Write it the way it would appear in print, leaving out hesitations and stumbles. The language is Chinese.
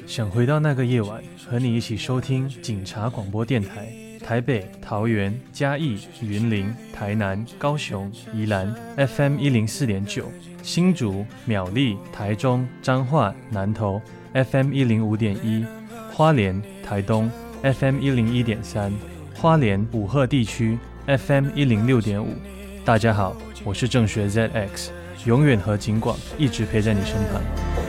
想回到那个夜晚，和你一起收听警察广播电台。台北、桃园、嘉义、云林、台南、高雄、宜兰 FM 104.9，新竹、苗栗、台中、彰化、南投 FM 105.1，花莲、台东 FM 101.3，花莲武赫地区 FM 106.5。大家好，我是正学 ZX， 永远和警广一直陪在你身旁。